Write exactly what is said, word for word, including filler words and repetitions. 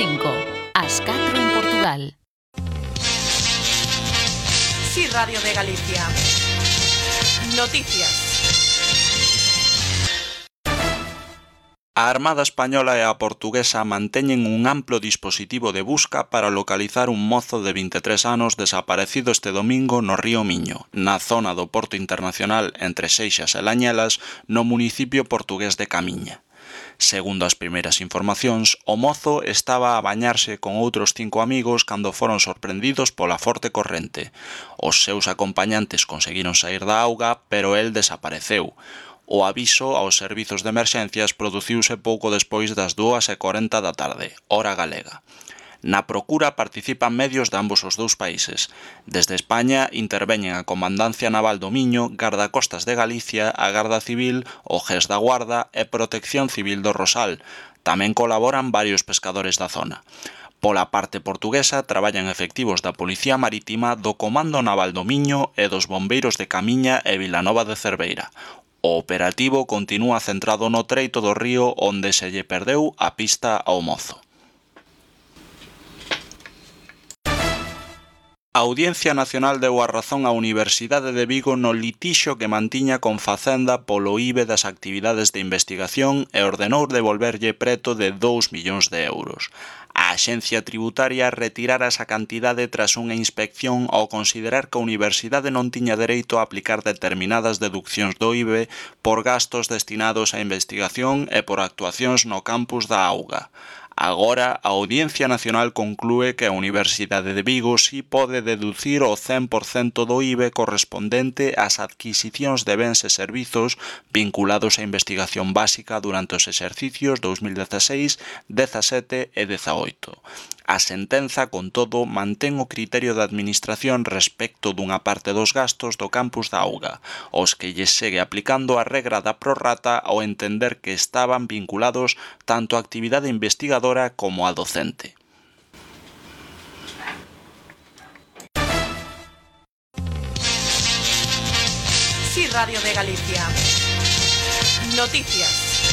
cinco, ás catro en Portugal. Sí, Radio de Galicia. Noticias. A Armada Española e a Portuguesa manteñen un amplo dispositivo de busca para localizar un mozo de vinte e tres anos desaparecido este domingo no río Miño, na zona do Porto Internacional entre Seixas e Lañelas, no municipio portugués de Camiña. Segundo as primeiras informacións, o mozo estaba a bañarse con outros cinco amigos cando foron sorprendidos pola forte corrente. Os seus acompañantes conseguiron saír da auga, pero el desapareceu. O aviso aos servizos de emerxencias produciuse pouco despois das dúas e corenta da tarde, hora galega. Na procura participan medios de ambos os dous países. Desde España interveñen a Comandancia Naval do Miño, Gardacostas de Galicia, a Garda Civil, o G E S da Guarda e Protección Civil do Rosal. Tamén colaboran varios pescadores da zona. Pola parte portuguesa traballan efectivos da Policía Marítima, do Comando Naval do Miño e dos Bombeiros de Camiña e Vilanova de Cerveira. O operativo continúa centrado no treito do río onde se lle perdeu a pista ao mozo. A Audiencia Nacional deu a razón á Universidade de Vigo no litixio que mantiña con Facenda polo I B E das actividades de investigación e ordenou devolverlle preto de dous millóns de euros. A Axencia Tributaria retirara esa cantidade tras unha inspección ao considerar que a universidade non tiña dereito a aplicar determinadas deduccións do I B E por gastos destinados á investigación e por actuacións no campus da Auga. Agora, a Audiencia Nacional conclúe que a Universidade de Vigo si pode deducir o cen por cento do I B E correspondente ás adquisicións de bens e servizos vinculados á investigación básica durante os exercicios dous mil dezaseis, dezasete e dezaoito. A sentenza, con todo, mantén o criterio da Administración respecto dunha parte dos gastos do campus da Auga, aos que lles segue aplicando a regra da prorrata ao entender que estaban vinculados tanto á actividade investigadora como á docente. Sí, Radio de Galicia. Noticias.